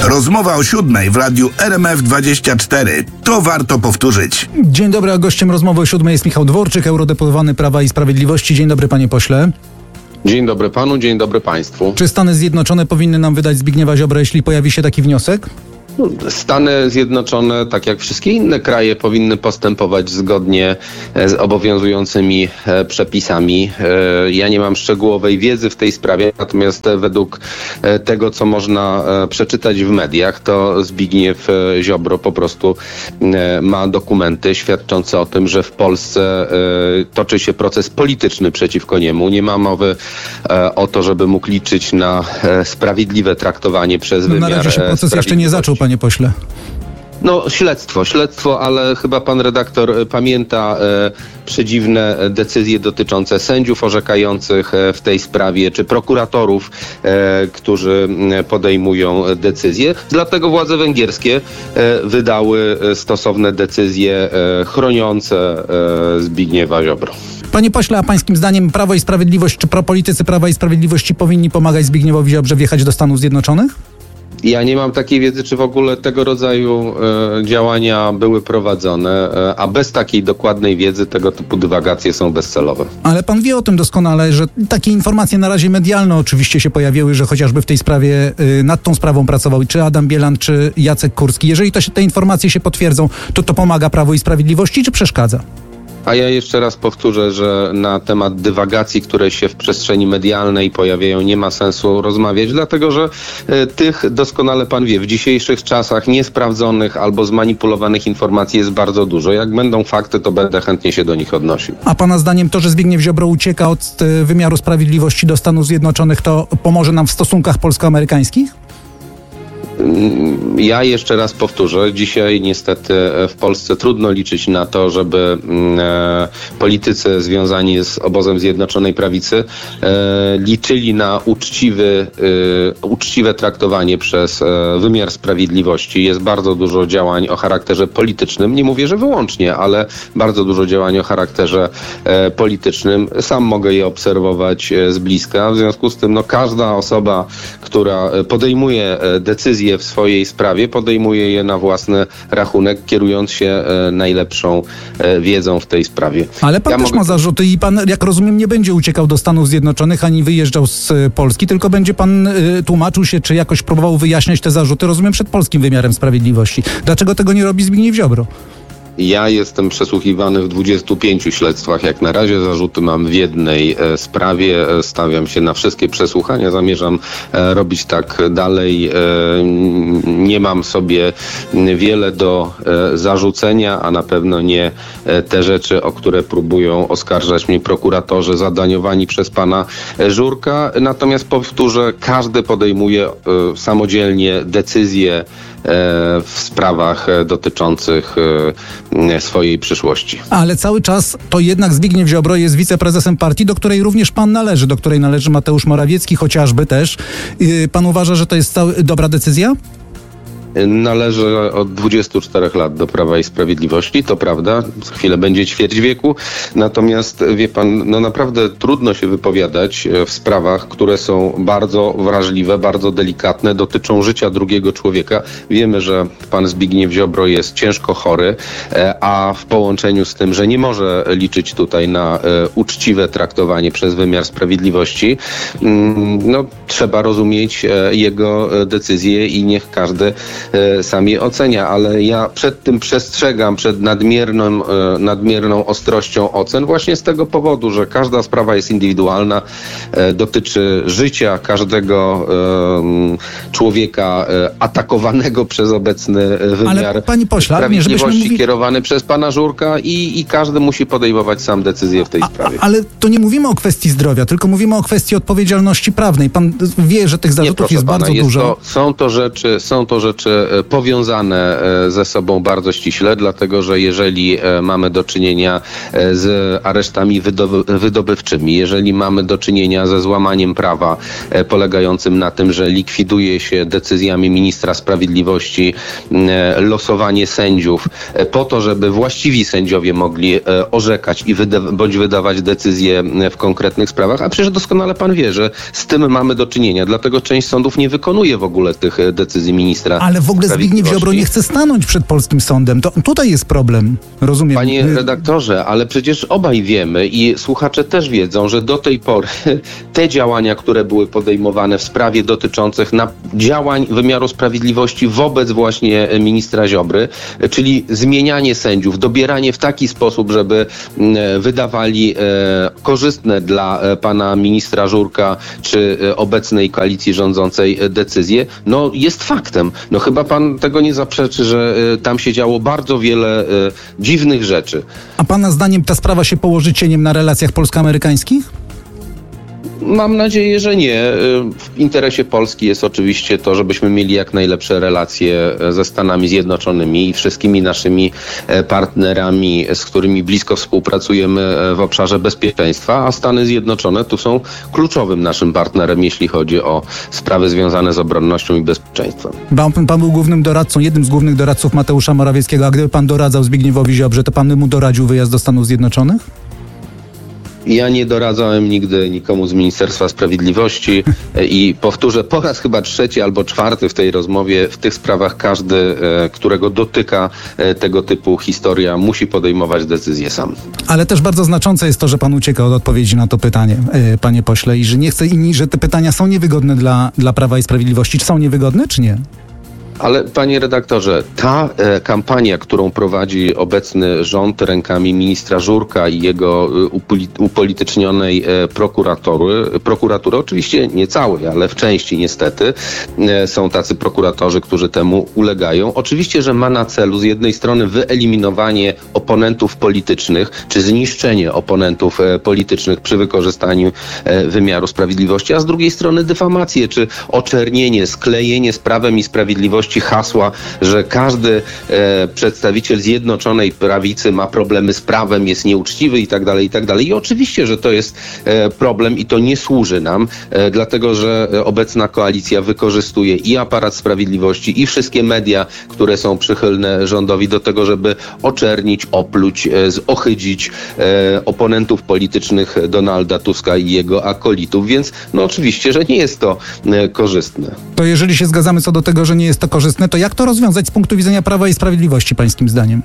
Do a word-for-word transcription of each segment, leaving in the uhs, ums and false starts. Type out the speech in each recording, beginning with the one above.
Rozmowa o siódmej w radiu R M F dwadzieścia cztery. To warto powtórzyć. Dzień dobry, a gościem rozmowy o siódmej jest Michał Dworczyk, eurodeputowany Prawa i Sprawiedliwości. Dzień dobry, panie pośle. Dzień dobry panu, dzień dobry państwu. Czy Stany Zjednoczone powinny nam wydać Zbigniewa Ziobrę, jeśli pojawi się taki wniosek? Stany Zjednoczone, tak jak wszystkie inne kraje, powinny postępować zgodnie z obowiązującymi przepisami. Ja nie mam szczegółowej wiedzy w tej sprawie, natomiast według tego, co można przeczytać w mediach, to Zbigniew Ziobro po prostu ma dokumenty świadczące o tym, że w Polsce toczy się proces polityczny przeciwko niemu. Nie ma mowy o to, żeby mógł liczyć na sprawiedliwe traktowanie przez wymiar sprawiedliwości. Na razie się proces jeszcze nie zaczął, panie pośle. No śledztwo, śledztwo, ale chyba pan redaktor pamięta e, przedziwne decyzje dotyczące sędziów orzekających w tej sprawie, czy prokuratorów, e, którzy podejmują decyzje. Dlatego władze węgierskie e, wydały stosowne decyzje e, chroniące e, Zbigniewa Ziobro. Panie pośle, a pańskim zdaniem Prawo i Sprawiedliwość, czy politycy Prawa i Sprawiedliwości powinni pomagać Zbigniewowi Ziobrze wjechać do Stanów Zjednoczonych? Ja nie mam takiej wiedzy, czy w ogóle tego rodzaju e, działania były prowadzone, e, a bez takiej dokładnej wiedzy tego typu dywagacje są bezcelowe. Ale pan wie o tym doskonale, że takie informacje na razie medialne oczywiście się pojawiły, że chociażby w tej sprawie y, nad tą sprawą pracował czy Adam Bielan, czy Jacek Kurski. Jeżeli to się, te informacje się potwierdzą, to to pomaga Prawu i Sprawiedliwości, czy przeszkadza? A ja jeszcze raz powtórzę, że na temat dywagacji, które się w przestrzeni medialnej pojawiają, nie ma sensu rozmawiać, dlatego że y, tych, doskonale pan wie, w dzisiejszych czasach niesprawdzonych albo zmanipulowanych informacji jest bardzo dużo. Jak będą fakty, to będę chętnie się do nich odnosił. A pana zdaniem to, że Zbigniew Ziobro ucieka od y, wymiaru sprawiedliwości do Stanów Zjednoczonych, to pomoże nam w stosunkach polsko-amerykańskich? Ja jeszcze raz powtórzę, dzisiaj niestety w Polsce trudno liczyć na to, żeby e, politycy związani z obozem Zjednoczonej Prawicy e, liczyli na uczciwy, e, uczciwe traktowanie przez e, wymiar sprawiedliwości. Jest bardzo dużo działań o charakterze politycznym, nie mówię, że wyłącznie, ale bardzo dużo działań o charakterze e, politycznym. Sam mogę je obserwować e, z bliska, w związku z tym no, każda osoba, która podejmuje decyzję w swojej sprawie, podejmuje je na własny rachunek, kierując się e, najlepszą e, wiedzą w tej sprawie. Ale pan ja też mogę... ma zarzuty i pan, jak rozumiem, nie będzie uciekał do Stanów Zjednoczonych, ani wyjeżdżał z y, Polski, tylko będzie pan y, tłumaczył się, czy jakoś próbował wyjaśniać te zarzuty, rozumiem, przed polskim wymiarem sprawiedliwości. Dlaczego tego nie robi Zbigniew Ziobro? Ja jestem przesłuchiwany w dwudziestu pięciu śledztwach. Jak na razie zarzuty mam w jednej e, sprawie. E, stawiam się na wszystkie przesłuchania. Zamierzam e, robić tak dalej. E, nie mam sobie wiele do e, zarzucenia, a na pewno nie e, te rzeczy, o które próbują oskarżać mnie prokuratorzy zadaniowani przez pana Żurka. Natomiast powtórzę, każdy podejmuje e, samodzielnie decyzje w sprawach dotyczących swojej przyszłości. Ale cały czas to jednak Zbigniew Ziobro jest wiceprezesem partii, do której również pan należy, do której należy Mateusz Morawiecki chociażby też. Pan uważa, że to jest cały, dobra decyzja? Należę od dwudziestu czterech lat do Prawa i Sprawiedliwości, to prawda, za chwilę będzie ćwierć wieku, natomiast wie pan, no naprawdę trudno się wypowiadać w sprawach, które są bardzo wrażliwe, bardzo delikatne, dotyczą życia drugiego człowieka. Wiemy, że pan Zbigniew Ziobro jest ciężko chory, a w połączeniu z tym, że nie może liczyć tutaj na uczciwe traktowanie przez wymiar sprawiedliwości, no trzeba rozumieć jego decyzje i niech każdy sam je ocenia, ale ja przed tym przestrzegam, przed nadmierną, nadmierną ostrością ocen właśnie z tego powodu, że każda sprawa jest indywidualna, dotyczy życia każdego człowieka atakowanego przez obecny wymiar ale, panie pośle, sprawiedliwości mówi... kierowany przez pana Żurka i, i każdy musi podejmować sam decyzję w tej a, sprawie. A, ale to nie mówimy o kwestii zdrowia, tylko mówimy o kwestii odpowiedzialności prawnej. Pan wie, że tych zarzutów nie, jest pana, bardzo jest dużo. To, są to rzeczy, są to rzeczy rzeczy powiązane ze sobą bardzo ściśle, dlatego że jeżeli mamy do czynienia z aresztami wydoby- wydobywczymi, jeżeli mamy do czynienia ze złamaniem prawa polegającym na tym, że likwiduje się decyzjami ministra sprawiedliwości losowanie sędziów po to, żeby właściwi sędziowie mogli orzekać i wyda- bądź wydawać decyzje w konkretnych sprawach, a przecież doskonale pan wie, że z tym mamy do czynienia, dlatego część sądów nie wykonuje w ogóle tych decyzji ministra Ale w ogóle Zbigniew Ziobro nie chce stanąć przed polskim sądem. To tutaj jest problem. Rozumiem. Panie redaktorze, ale przecież obaj wiemy i słuchacze też wiedzą, że do tej pory te działania, które były podejmowane w sprawie dotyczących na działań wymiaru sprawiedliwości wobec właśnie ministra Ziobry, czyli zmienianie sędziów, dobieranie w taki sposób, żeby wydawali e, korzystne dla e, pana ministra Żurka czy e, obecnej koalicji rządzącej e, decyzje, no jest faktem. No chyba pan tego nie zaprzeczy, że e, tam się działo bardzo wiele e, dziwnych rzeczy. A pana zdaniem ta sprawa się położy cieniem na relacjach polsko-amerykańskich? Mam nadzieję, że nie. W interesie Polski jest oczywiście to, żebyśmy mieli jak najlepsze relacje ze Stanami Zjednoczonymi i wszystkimi naszymi partnerami, z którymi blisko współpracujemy w obszarze bezpieczeństwa, a Stany Zjednoczone tu są kluczowym naszym partnerem, jeśli chodzi o sprawy związane z obronnością i bezpieczeństwem. Pan, pan był głównym doradcą, jednym z głównych doradców Mateusza Morawieckiego, a gdyby pan doradzał Zbigniewowi Ziobrze, to pan by mu doradził wyjazd do Stanów Zjednoczonych? Ja nie doradzałem nigdy nikomu z Ministerstwa Sprawiedliwości i powtórzę po raz chyba trzeci albo czwarty w tej rozmowie, w tych sprawach każdy, którego dotyka tego typu historia, musi podejmować decyzję sam. Ale też bardzo znaczące jest to, że pan ucieka od odpowiedzi na to pytanie, panie pośle, i że nie chce, i że te pytania są niewygodne dla, dla Prawa i Sprawiedliwości. Czy są niewygodne, czy nie? Ale panie redaktorze, ta e, kampania, którą prowadzi obecny rząd rękami ministra Żurka i jego e, upoli- upolitycznionej e, prokuratury, prokuratury, oczywiście nie całej, ale w części niestety, e, są tacy prokuratorzy, którzy temu ulegają. Oczywiście, że ma na celu z jednej strony wyeliminowanie oponentów politycznych, czy zniszczenie oponentów e, politycznych przy wykorzystaniu e, wymiaru sprawiedliwości, a z drugiej strony dyfamację, czy oczernienie, sklejenie z Prawem i Sprawiedliwością hasła, że każdy e, przedstawiciel Zjednoczonej Prawicy ma problemy z prawem, jest nieuczciwy i tak dalej, i tak dalej. I oczywiście, że to jest e, problem i to nie służy nam, e, dlatego że obecna koalicja wykorzystuje i aparat sprawiedliwości, i wszystkie media, które są przychylne rządowi do tego, żeby oczernić, opluć, e, zohydzić e, oponentów politycznych Donalda Tuska i jego akolitów. Więc no oczywiście, że nie jest to e, korzystne. To jeżeli się zgadzamy co do tego, że nie jest to korzystne, to jak to rozwiązać z punktu widzenia Prawa i Sprawiedliwości, pańskim zdaniem?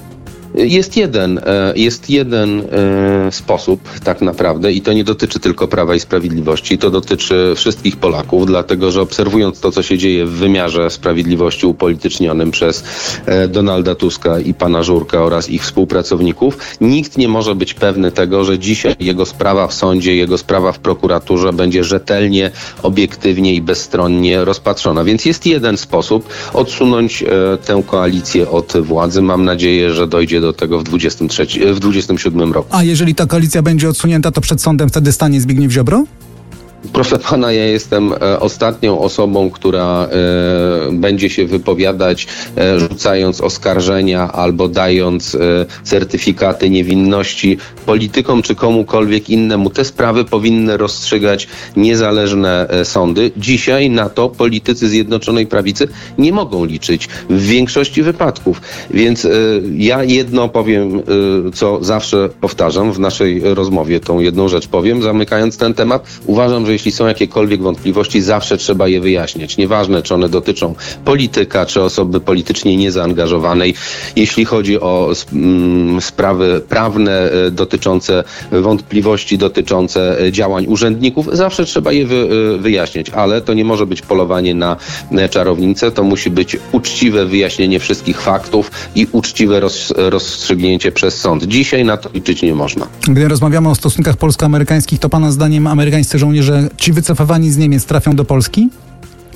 Jest jeden, jest jeden sposób tak naprawdę i to nie dotyczy tylko Prawa i Sprawiedliwości, to dotyczy wszystkich Polaków, dlatego że obserwując to, co się dzieje w wymiarze sprawiedliwości upolitycznionym przez Donalda Tuska i pana Żurka oraz ich współpracowników, nikt nie może być pewny tego, że dzisiaj jego sprawa w sądzie, jego sprawa w prokuraturze będzie rzetelnie, obiektywnie i bezstronnie rozpatrzona. Więc jest jeden sposób odsunąć tę koalicję od władzy. Mam nadzieję, że dojdzie do tego w dwudziestym trzecim, w dwudziestym siódmym roku. A jeżeli ta koalicja będzie odsunięta, to przed sądem wtedy stanie Zbigniew Ziobro? Proszę pana, ja jestem e, ostatnią osobą, która e, będzie się wypowiadać, e, rzucając oskarżenia albo dając e, certyfikaty niewinności politykom czy komukolwiek innemu. Te sprawy powinny rozstrzygać niezależne e, sądy. Dzisiaj na to politycy Zjednoczonej Prawicy nie mogą liczyć w większości wypadków. Więc e, ja jedno powiem, e, co zawsze powtarzam w naszej rozmowie, tą jedną rzecz powiem, zamykając ten temat. Uważam, że jeśli są jakiekolwiek wątpliwości, zawsze trzeba je wyjaśniać. Nieważne, czy one dotyczą polityka, czy osoby politycznie niezaangażowanej. Jeśli chodzi o mm, sprawy prawne y, dotyczące wątpliwości, dotyczące y, działań urzędników, zawsze trzeba je wy, y, wyjaśniać, ale to nie może być polowanie na y, czarownicę, to musi być uczciwe wyjaśnienie wszystkich faktów i uczciwe roz, rozstrzygnięcie przez sąd. Dzisiaj na to liczyć nie można. Gdy rozmawiamy o stosunkach polsko-amerykańskich, to pana zdaniem amerykańscy żołnierze, ci wycofywani z Niemiec, trafią do Polski?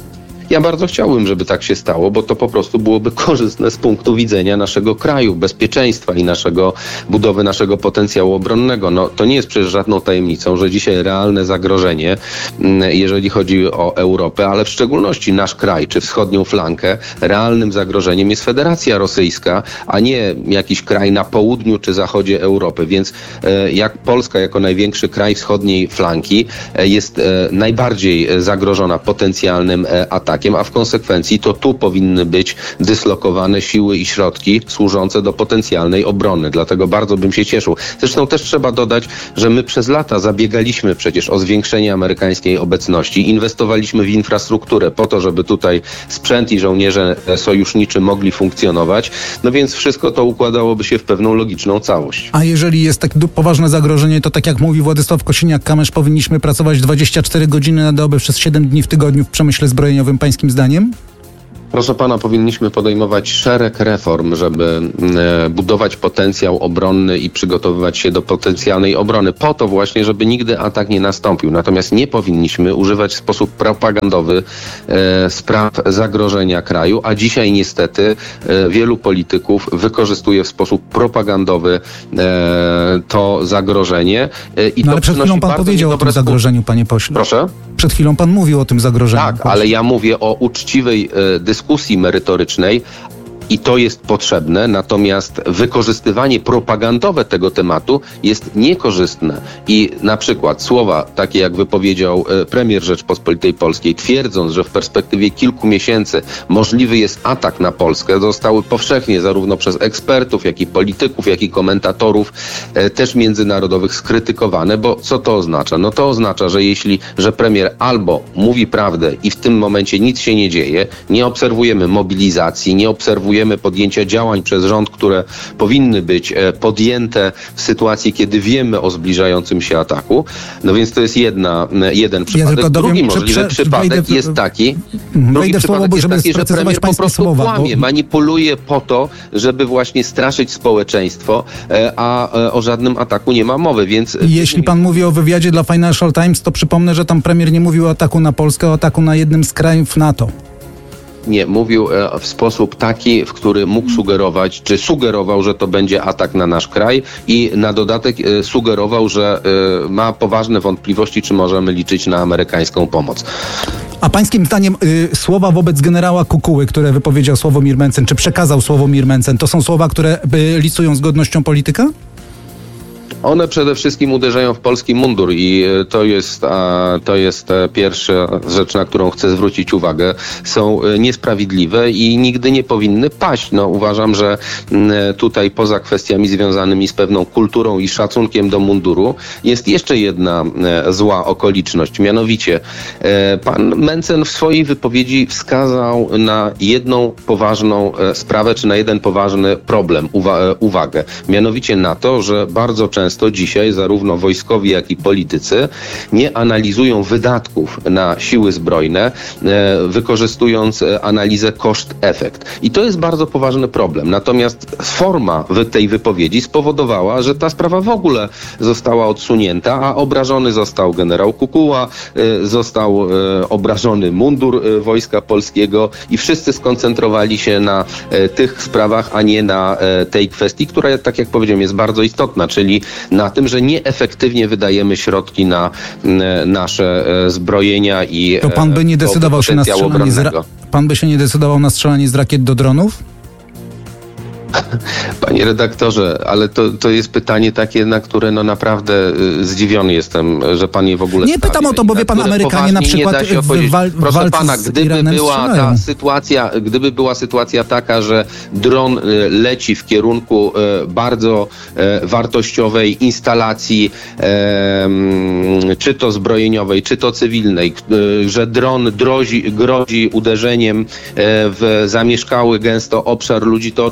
Ja bardzo chciałbym, żeby tak się stało, bo to po prostu byłoby korzystne z punktu widzenia naszego kraju, bezpieczeństwa i naszego budowy naszego potencjału obronnego. No, to nie jest przecież żadną tajemnicą, że dzisiaj realne zagrożenie, jeżeli chodzi o Europę, ale w szczególności nasz kraj, czy wschodnią flankę, realnym zagrożeniem jest Federacja Rosyjska, a nie jakiś kraj na południu czy zachodzie Europy. Więc e, jak Polska jako największy kraj wschodniej flanki e, jest e, najbardziej zagrożona potencjalnym e, atakiem, a w konsekwencji to tu powinny być dyslokowane siły i środki służące do potencjalnej obrony. Dlatego bardzo bym się cieszył. Zresztą też trzeba dodać, że my przez lata zabiegaliśmy przecież o zwiększenie amerykańskiej obecności, inwestowaliśmy w infrastrukturę po to, żeby tutaj sprzęt i żołnierze sojuszniczy mogli funkcjonować, no więc wszystko to układałoby się w pewną logiczną całość. A jeżeli jest tak poważne zagrożenie, to tak jak mówi Władysław Kosiniak-Kamysz, powinniśmy pracować dwadzieścia cztery godziny na dobę przez siedem dni w tygodniu w przemyśle zbrojeniowym, pańskim zdaniem? Proszę pana, powinniśmy podejmować szereg reform, żeby e, budować potencjał obronny i przygotowywać się do potencjalnej obrony, po to właśnie, żeby nigdy atak nie nastąpił. Natomiast nie powinniśmy używać w sposób propagandowy e, spraw zagrożenia kraju, a dzisiaj niestety e, wielu polityków wykorzystuje w sposób propagandowy e, to zagrożenie. E, i no to ale przed chwilą pan powiedział o tym zagrożeniu, panie pośle. Proszę? Przed chwilą pan mówił o tym zagrożeniu. Tak, pośle. ale ja mówię o uczciwej e, dyskusji merytorycznej i to jest potrzebne, natomiast wykorzystywanie propagandowe tego tematu jest niekorzystne. I na przykład słowa takie, jak wypowiedział e, premier Rzeczpospolitej Polskiej, twierdząc, że w perspektywie kilku miesięcy możliwy jest atak na Polskę, zostały powszechnie zarówno przez ekspertów, jak i polityków, jak i komentatorów e, też międzynarodowych skrytykowane, bo co to oznacza? No to oznacza, że jeśli, że premier albo mówi prawdę i w tym momencie nic się nie dzieje, nie obserwujemy mobilizacji, nie obserwujemy podjęcia działań przez rząd, które powinny być podjęte w sytuacji, kiedy wiemy o zbliżającym się ataku. No więc to jest jedna, jeden przypadek. Ja Drugi dowiem, możliwy prze, przypadek w, jest taki, wejdę drugi w przypadek słowo, jest żeby taki, że premier po prostu słowa, kłamie, bo... manipuluje po to, żeby właśnie straszyć społeczeństwo, a o żadnym ataku nie ma mowy. Więc jeśli pan mówi o wywiadzie dla Financial Times, to przypomnę, że tam premier nie mówił o ataku na Polskę, o ataku na jednym z krajów NATO. Nie, mówił w sposób taki, w który mógł sugerować, czy sugerował, że to będzie atak na nasz kraj i na dodatek sugerował, że ma poważne wątpliwości, czy możemy liczyć na amerykańską pomoc. A pańskim zdaniem y, słowa wobec generała Kukuły, które wypowiedział Sławomir Mencen, czy przekazał Sławomir Mencen, to są słowa, które y, licują z godnością polityka? One przede wszystkim uderzają w polski mundur i to jest, to jest pierwsza rzecz, na którą chcę zwrócić uwagę. Są niesprawiedliwe i nigdy nie powinny paść. No, uważam, że tutaj poza kwestiami związanymi z pewną kulturą i szacunkiem do munduru jest jeszcze jedna zła okoliczność. Mianowicie pan Mencen w swojej wypowiedzi wskazał na jedną poważną sprawę, czy na jeden poważny problem, uwa- uwagę. Mianowicie na to, że bardzo często Często dzisiaj zarówno wojskowi, jak i politycy nie analizują wydatków na siły zbrojne, e, wykorzystując analizę koszt-efekt. I to jest bardzo poważny problem. Natomiast forma tej wypowiedzi spowodowała, że ta sprawa w ogóle została odsunięta, a obrażony został generał Kukuła, e, został e, obrażony mundur e, Wojska Polskiego i wszyscy skoncentrowali się na e, tych sprawach, a nie na e, tej kwestii, która, tak jak powiedziałem, jest bardzo istotna, czyli na tym, że nieefektywnie wydajemy środki na m, nasze e, zbrojenia i to pan by nie decydował się na strzelanie z ra- pan by się nie decydował na strzelanie z rakiet do dronów? Panie redaktorze, ale to, to jest pytanie takie, na które no naprawdę y, zdziwiony jestem, że pan je w ogóle Nie stawia. pytam o to, bo wie pan, Amerykanie na przykład w wal- Proszę walce pana, z gdyby Iranem była strzelają. ta sytuacja, gdyby była sytuacja taka, że dron y, leci w kierunku y, bardzo y, wartościowej instalacji, y, czy to zbrojeniowej, czy to cywilnej, y, że dron drozi, grozi uderzeniem y, w zamieszkały gęsto obszar ludzi, to oczywiście, że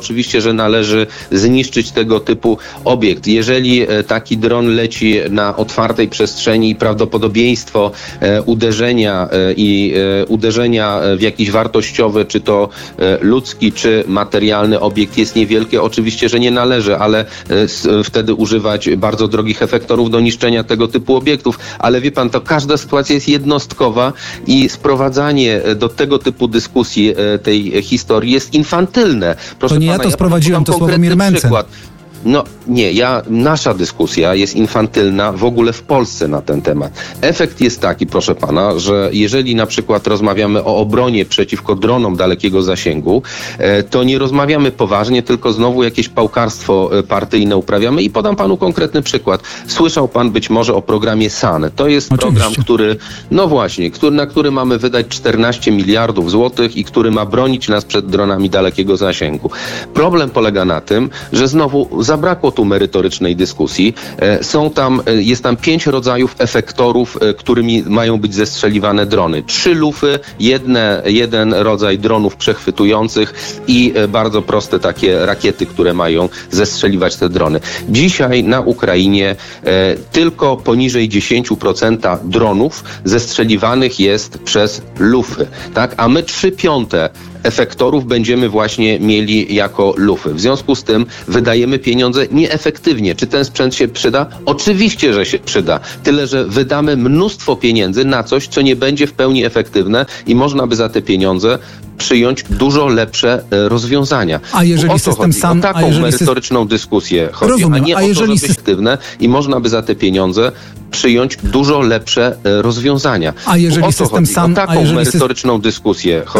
że należy zniszczyć tego typu obiekt. Jeżeli e, taki dron leci na otwartej przestrzeni i prawdopodobieństwo e, uderzenia e, i e, uderzenia w jakiś wartościowy, czy to e, ludzki, czy materialny obiekt jest niewielkie, oczywiście, że nie należy, ale e, s, wtedy używać bardzo drogich efektorów do niszczenia tego typu obiektów. Ale wie pan, to każda sytuacja jest jednostkowa i sprowadzanie do tego typu dyskusji e, tej historii jest infantylne. Proszę to nie pana, ja to sprowadziłem, to Sławomir Mencen. Przykład. No nie, ja, nasza dyskusja jest infantylna w ogóle w Polsce na ten temat. Efekt jest taki, proszę pana, że jeżeli na przykład rozmawiamy o obronie przeciwko dronom dalekiego zasięgu, e, to nie rozmawiamy poważnie, tylko znowu jakieś pałkarstwo e, partyjne uprawiamy i podam panu konkretny przykład. Słyszał pan być może o programie S A N. To jest Oczywiście. program, który, no właśnie, który, na który mamy wydać czternaście miliardów złotych i który ma bronić nas przed dronami dalekiego zasięgu. Problem polega na tym, że znowu zabrakło tu merytorycznej dyskusji. E, Są tam, e, jest tam pięć rodzajów efektorów, e, którymi mają być zestrzeliwane drony. Trzy lufy, jedne, jeden rodzaj dronów przechwytujących i e, bardzo proste takie rakiety, które mają zestrzeliwać te drony. Dzisiaj na Ukrainie e, tylko poniżej dziesięć procent dronów zestrzeliwanych jest przez lufy, tak? A my trzy piąte efektorów będziemy właśnie mieli jako lufy. W związku z tym wydajemy pieniądze nieefektywnie. Czy ten sprzęt się przyda? Oczywiście, że się przyda. Tyle, że wydamy mnóstwo pieniędzy na coś, co nie będzie w pełni efektywne i można by za te pieniądze przyjąć dużo lepsze e, rozwiązania. A jeżeli O to system chodzi, sam... o taką a jeżeli merytoryczną syst... dyskusję chodzi, Rozumiem, a nie a o to, jeżeli żeby syst... efektywne i można by za te pieniądze przyjąć dużo lepsze e, rozwiązania. A jeżeli O to system chodzi, sam... o taką a jeżeli merytoryczną dyskusję chodzi.